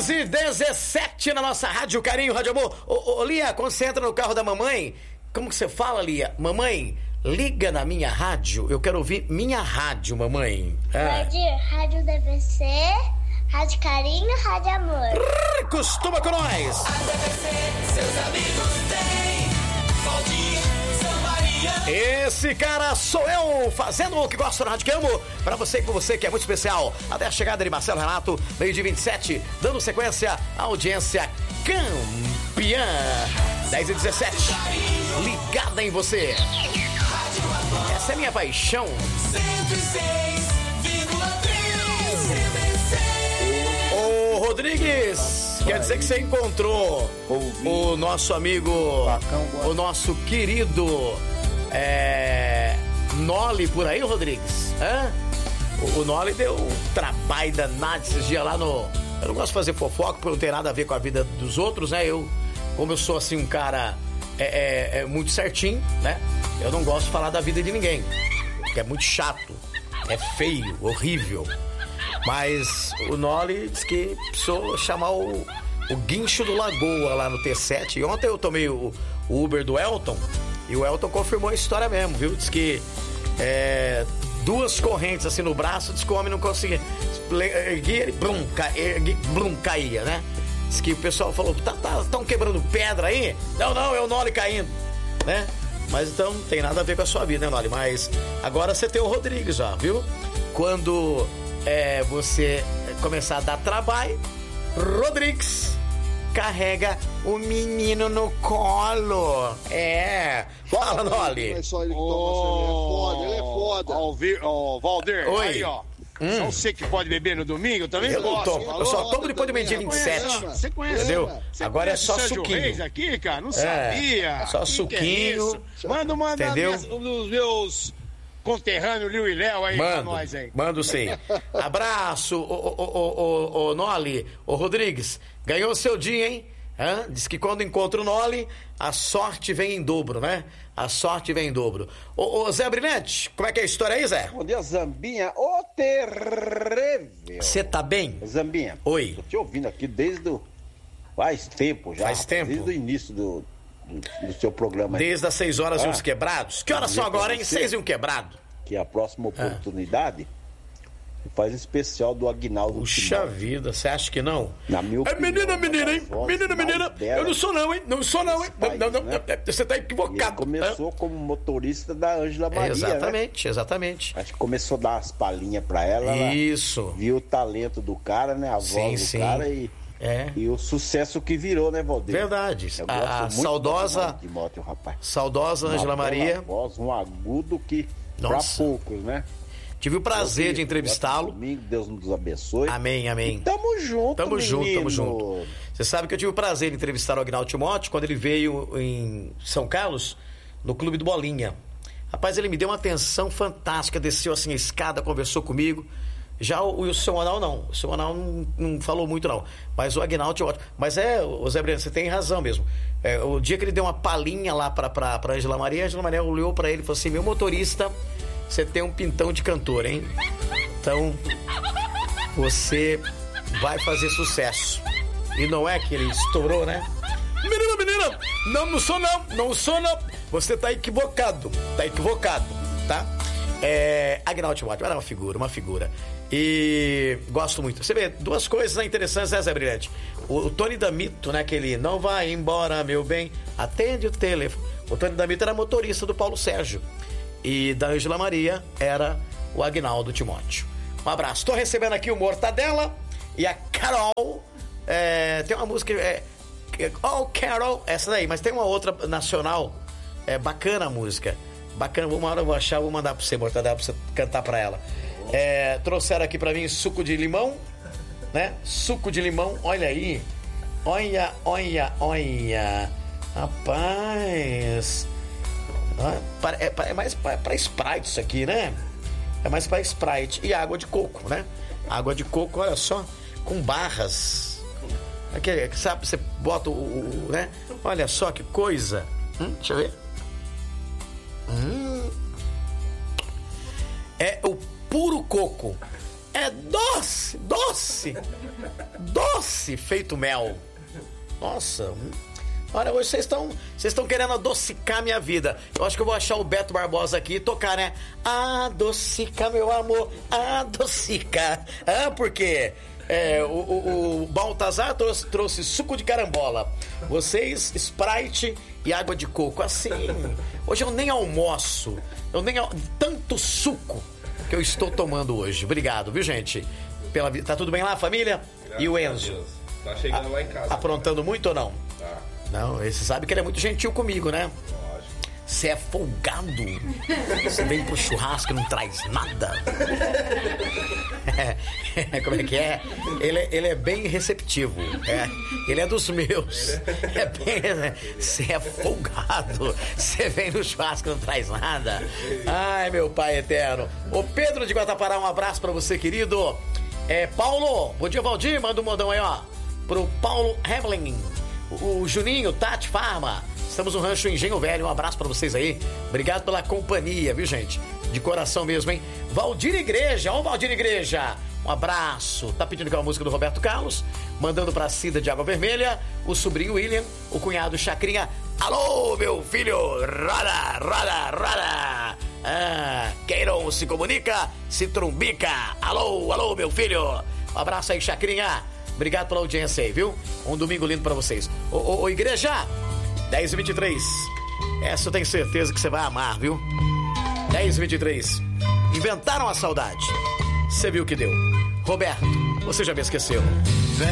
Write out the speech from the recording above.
10h17 na nossa Rádio Carinho, Rádio Amor. Ô, Lia, quando você entra no carro da mamãe, como que você fala, Lia? Mamãe, liga na minha rádio, eu quero ouvir minha rádio, mamãe. Rádio DBC, Rádio Carinho, Rádio Amor. Costuma com nós. A DBC, seus amigos têm. Valdir, São Maria. Esse cara sou eu, fazendo o que gosto na Rádio que amo, pra você e por você, que é muito especial. Até a chegada de Marcelo Renato, meio de 27, dando sequência à audiência campeã. 10h17, ligada em você. Essa é minha paixão. 106,3. Ô, Rodrigues, quer dizer que você encontrou o nosso amigo, o nosso querido Noli por aí, Rodrigues? Hã? O Noli deu um trabalho danado esses dias lá no... Eu não gosto de fazer fofoca, porque não tem nada a ver com a vida dos outros, né? Como eu sou assim um cara muito certinho, né? Eu não gosto de falar da vida de ninguém, porque é muito chato, é feio, horrível. Mas o Noli disse que precisou chamar o guincho do Lagoa lá no T7. E ontem eu tomei o Uber do Elton e o Elton confirmou a história mesmo, viu? Diz que duas correntes assim no braço, diz que o homem não conseguia erguer, ele caía, né? Diz que o pessoal falou, estão quebrando pedra aí? Não, é o Noli caindo, né? Mas então não tem nada a ver com a sua vida, né, Noli? Mas agora você tem o Rodrigues já, viu? Quando você começar a dar trabalho, Rodrigues carrega o menino no colo. Fala, Noli. Não é só ele que toma, ele é foda. Ó, Valdir, Oi. aí, ó. Só você que pode beber no domingo, eu também Eu não gosto. tomo, eu só tomo depois do meio-dia 27. Você conhece? Entendeu? Você Agora é conhece só o Sérgio suquinho. Reis aqui, cara? Não sabia. Só Que suquinho. é isso? Manda Entendeu? os meus conterrâneos Liu e Léo aí pra nós aí. Mando sim. Abraço, ô Noli, ô Rodrigues. Ganhou o seu dia, hein? Diz que quando encontra o Noli, a sorte vem em dobro, né? A sorte vem em dobro. Ô Zé Brilhante, como é que é a história aí, Zé? Bom dia, Zambinha. Ô, terrível. Você tá bem? Zambinha. Oi. Tô te ouvindo aqui desde faz tempo já. Faz tempo? Desde o início do seu programa aí. Desde as 6 horas e uns quebrados. Que horas são agora, hein? 6 e um quebrado. Que a próxima oportunidade faz especial do Aguinaldo. Puxa vida, você acha que não? Na minha opinião, Menina, hein? Menina. Eu não sou não, hein? Não sou não, hein? Não. né? Você tá Ele equivocado. começou como motorista da Ângela Maria, Exatamente, né? exatamente. Acho que começou a dar as palhinhas pra ela. Isso. Ela viu o talento do cara, né? A voz do cara e o sucesso que virou, né, Valdir? Verdade. Eu A gosto muito saudosa de Timóteo, rapaz. saudosa Ângela Maria. Voz, um agudo que Nossa. pra poucos, né? Tive o prazer de entrevistá-lo. Domingo, Deus nos abençoe. Amém. E tamo junto, Tamo menino. junto. Você sabe que eu tive o prazer de entrevistar o Aguinaldo Timóteo quando ele veio em São Carlos, no Clube do Bolinha. Rapaz, ele me deu uma atenção fantástica, desceu assim a escada, conversou comigo. Já o seu Manal não. O seu Manal não falou muito, não. Mas o Aguinaldo Timóteo. Mas o Zé Breno, você tem razão mesmo. O dia que ele deu uma palhinha lá pra Ângela Maria, a Ângela Maria olhou pra ele e falou assim: meu motorista, você tem um pintão de cantor, hein? Então, você vai fazer sucesso. E não é que ele estourou, né? Menina, não sou não. Você tá equivocado, tá? Aguinaldo Timóteo era uma figura. E gosto muito. Você vê, duas coisas interessantes, né, Zé Brilhante? O Tony D'Amito, né, que ele não vai embora, meu bem, atende o telefone. O Tony D'Amito era motorista do Paulo Sérgio. E da Ângela Maria era o Aguinaldo Timóteo. Um abraço. Tô recebendo aqui o Mortadela e a Carol. Tem uma música. Carol, essa daí, mas tem uma outra nacional. Bacana a música. Bacana, uma hora eu vou achar, vou mandar pra você, Mortadela, pra você cantar pra ela. Trouxeram aqui pra mim suco de limão, né? Suco de limão, olha aí. Olha. Rapaz. É mais pra Sprite isso aqui, né? É mais pra Sprite. E água de coco, né? Água de coco, olha só, com barras. Aqui, sabe, você bota né? Olha só que coisa. Deixa eu ver. É o puro coco. é doce feito mel. Nossa, olha, hoje vocês estão querendo adocicar minha vida. Eu acho que eu vou achar o Beto Barbosa aqui e tocar, né? Adocica, meu amor, adocica. Porque o Baltazar trouxe suco de carambola. Vocês, Sprite e água de coco. Assim, hoje eu nem almoço. Tanto suco que eu estou tomando hoje. Obrigado, viu, gente? Tá tudo bem lá, família? Graças e o Enzo? Tá chegando lá em casa. Aprontando muito ou não? Tá. Não, você sabe que ele é muito gentil comigo, né? Lógico. Você é folgado. Você vem pro churrasco e não traz nada. Como é que é? Ele é bem receptivo. Ele é dos meus. Você é folgado. Você vem no churrasco e não traz nada. Ai, meu pai eterno. Ô Pedro de Guatapará, um abraço pra você, querido. Paulo, bom dia, Valdir. Manda um modão aí, ó. Pro Paulo Hemling, o Juninho, Tati Farma. Estamos no Rancho Engenho Velho. Um abraço pra vocês aí. Obrigado pela companhia, viu, gente? De coração mesmo, hein? Valdir Igreja, ó o Valdir Igreja. Um abraço. Tá pedindo aquela música do Roberto Carlos. Mandando pra Cida de Água Vermelha. O sobrinho William. O cunhado Chacrinha. Alô, meu filho. Roda, roda, roda. Queiron se comunica, se trumbica. Alô, alô, meu filho. Um abraço aí, Chacrinha. Obrigado pela audiência aí, viu? Um domingo lindo pra vocês. Ô Igreja, 10h23. Essa eu tenho certeza que você vai amar, viu? 10h23. Inventaram a saudade. Você viu o que deu. Roberto, você já me esqueceu.